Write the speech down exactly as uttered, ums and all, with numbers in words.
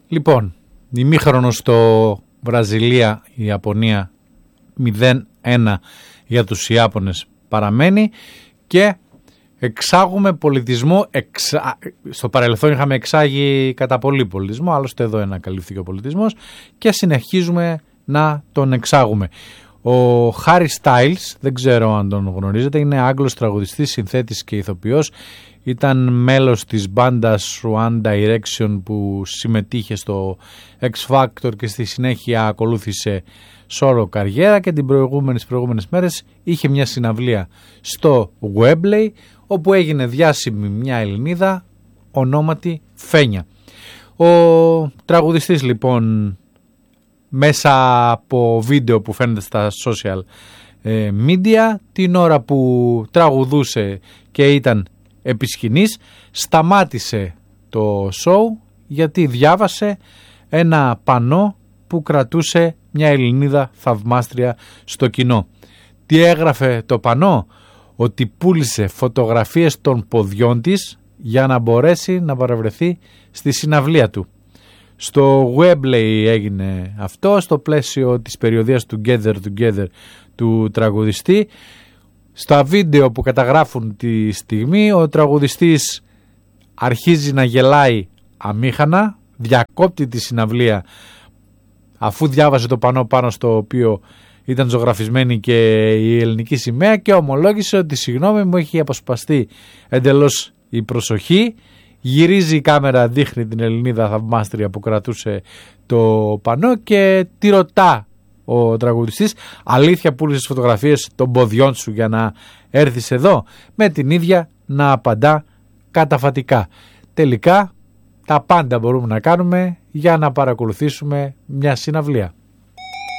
Λοιπόν, ημίχρονο στο Βραζιλία, η Ιαπωνία μηδέν ένα για τους Ιάπωνες παραμένει και εξάγουμε πολιτισμό. Εξα... Στο παρελθόν είχαμε εξάγει κατά πολύ πολιτισμό, άλλωστε εδώ ανακαλύφθηκε ο πολιτισμός και συνεχίζουμε να τον εξάγουμε. Ο Χάρι Στάιλς, δεν ξέρω αν τον γνωρίζετε, είναι Άγγλος τραγουδιστής, συνθέτης και ηθοποιός. Ήταν μέλος της μπάντας One Direction που συμμετείχε στο X Factor και στη συνέχεια ακολούθησε solo καριέρα και την προηγούμενες, προηγούμενες μέρες είχε μια συναυλία στο Wembley όπου έγινε διάσημη μια Ελληνίδα ονόματι Φένια. Ο τραγουδιστής λοιπόν μέσα από βίντεο που φαίνεται στα social media την ώρα που τραγουδούσε και ήταν επί σκηνής, σταμάτησε το show γιατί διάβασε ένα πανό που κρατούσε μια Ελληνίδα θαυμάστρια στο κοινό. Τι έγραφε το πανό? Ότι πούλησε φωτογραφίες των ποδιών της για να μπορέσει να παρευρεθεί στη συναυλία του. Στο Wembley έγινε αυτό, στο πλαίσιο της περιοδίας Together Together του τραγουδιστή. Στα βίντεο που καταγράφουν τη στιγμή ο τραγουδιστής αρχίζει να γελάει αμήχανα, διακόπτει τη συναυλία αφού διάβασε το πανό πάνω στο οποίο ήταν ζωγραφισμένη και η ελληνική σημαία και ομολόγησε ότι συγγνώμη μου, έχει αποσπαστεί εντελώς η προσοχή. Γυρίζει η κάμερα, δείχνει την Ελληνίδα θαυμάστρια που κρατούσε το πανό και τη ρωτά ο τραγουδιστής, αλήθεια πούλησες φωτογραφίες των ποδιών σου για να έρθεις εδώ? Με την ίδια να απαντά καταφατικά. Τελικά τα πάντα μπορούμε να κάνουμε για να παρακολουθήσουμε μια συναυλία.